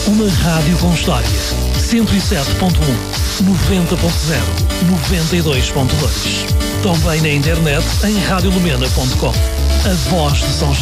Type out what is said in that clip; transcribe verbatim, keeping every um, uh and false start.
Uma rádio com história. cento e sete ponto um, noventa ponto zero, noventa e dois ponto dois. Também na internet em rádio lumena ponto com. A voz de São